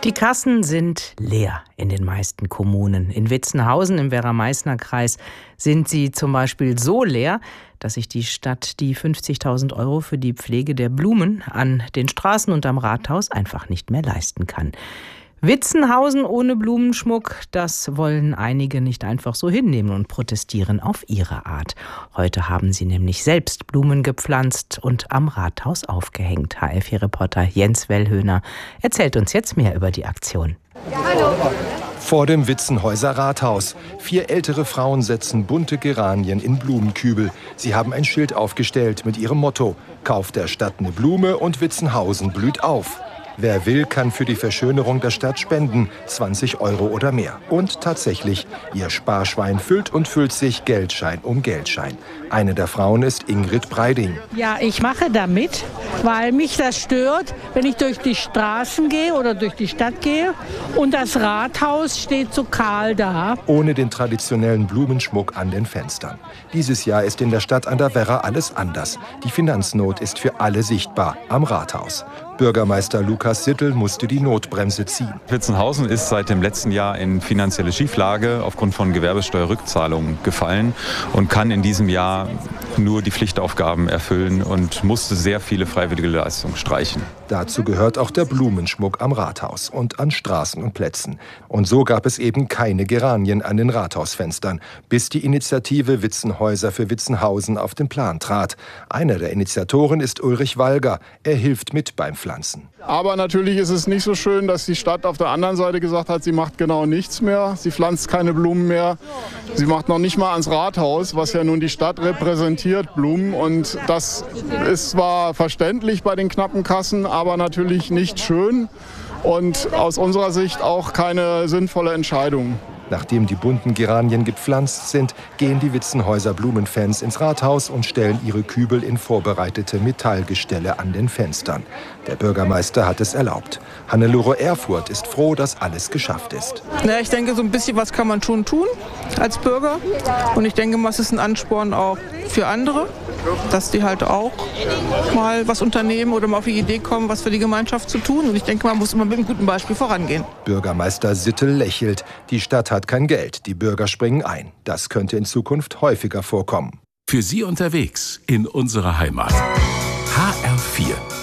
Die Kassen sind leer in den meisten Kommunen. In Witzenhausen im Werra-Meißner-Kreis sind sie zum Beispiel so leer, dass sich die Stadt die 50.000 € für die Pflege der Blumen an den Straßen und am Rathaus einfach nicht mehr leisten kann. Witzenhausen ohne Blumenschmuck, das wollen einige nicht einfach so hinnehmen und protestieren auf ihre Art. Heute haben sie nämlich selbst Blumen gepflanzt und am Rathaus aufgehängt. HR4-Reporter Jens Wellhöhner erzählt uns jetzt mehr über die Aktion. Hallo. Vor dem Witzenhäuser Rathaus. 4 ältere Frauen setzen bunte Geranien in Blumenkübel. Sie haben ein Schild aufgestellt mit ihrem Motto: Kauft der Stadt eine Blume und Witzenhausen blüht auf. Wer will, kann für die Verschönerung der Stadt spenden, 20 € oder mehr. Und tatsächlich, ihr Sparschwein füllt und füllt sich Geldschein um Geldschein. Eine der Frauen ist Ingrid Breiding. Ja, ich mache da mit, weil mich das stört, wenn ich durch die Straßen gehe oder durch die Stadt gehe und das Rathaus steht so kahl da. Ohne den traditionellen Blumenschmuck an den Fenstern. Dieses Jahr ist in der Stadt an der Werra alles anders. Die Finanznot ist für alle sichtbar am Rathaus. Bürgermeister Lukas Sittel musste die Notbremse ziehen. Witzenhausen ist seit dem letzten Jahr in finanzielle Schieflage aufgrund von Gewerbesteuerrückzahlungen gefallen und kann in diesem Jahr nur die Pflichtaufgaben erfüllen und musste sehr viele freiwillige Leistungen streichen. Dazu gehört auch der Blumenschmuck am Rathaus und an Straßen und Plätzen. Und so gab es eben keine Geranien an den Rathausfenstern, bis die Initiative Witzenhäuser für Witzenhausen auf den Plan trat. Einer der Initiatoren ist Ulrich Walger. Er hilft mit beim Pflanzen. Aber natürlich ist es nicht so schön, dass die Stadt auf der anderen Seite gesagt hat, sie macht genau nichts mehr. Sie pflanzt keine Blumen mehr. Sie macht noch nicht mal ans Rathaus, was ja nun die Stadt repräsentiert, Blumen. Und das ist zwar verständlich bei den knappen Kassen, aber natürlich nicht schön und aus unserer Sicht auch keine sinnvolle Entscheidung. Nachdem die bunten Geranien gepflanzt sind, gehen die Witzenhäuser Blumenfans ins Rathaus und stellen ihre Kübel in vorbereitete Metallgestelle an den Fenstern. Der Bürgermeister hat es erlaubt. Hannelore Erfurt ist froh, dass alles geschafft ist. Ja, ich denke, so ein bisschen was kann man schon tun als Bürger. Und ich denke, es ist ein Ansporn auch für andere, dass die halt auch mal was unternehmen oder mal auf die Idee kommen, was für die Gemeinschaft zu tun. Und ich denke, man muss immer mit einem guten Beispiel vorangehen. Bürgermeister Sittel lächelt. Die Stadt hat kein Geld, die Bürger springen ein. Das könnte in Zukunft häufiger vorkommen. Für Sie unterwegs in unserer Heimat. HR4